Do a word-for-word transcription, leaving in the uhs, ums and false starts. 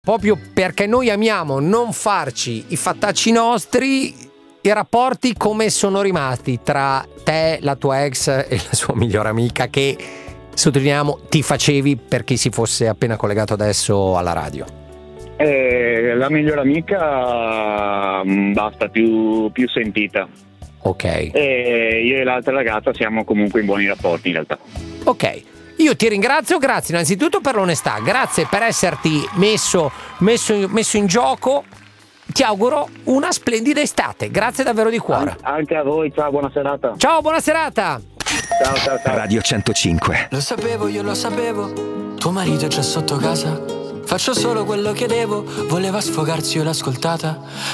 Proprio perché noi amiamo non farci i fattacci nostri, i rapporti come sono rimasti tra te, la tua ex e la sua migliore amica, che sottolineiamo ti facevi, per chi si fosse appena collegato adesso alla radio. Eh, la migliore amica mh, basta, più, più sentita. Ok. E io e l'altra ragazza siamo comunque in buoni rapporti in realtà. Ok. Io ti ringrazio, grazie innanzitutto per l'onestà, grazie per esserti messo, messo, messo in gioco. Ti auguro una splendida estate, grazie davvero di cuore. Anche a voi, ciao, buona serata. Ciao, buona serata. Ciao, ciao, ciao. Radio centocinque. Lo sapevo, io lo sapevo, tuo marito è già sotto casa. Faccio solo quello che devo, voleva sfogarsi, io l'ho ascoltata.